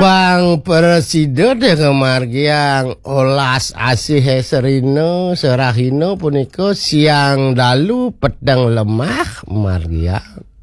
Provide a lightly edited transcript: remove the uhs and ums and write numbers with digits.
Bang Presiden kemargiang olas asih serino serahino punika siang dalu pedang lemah margiang.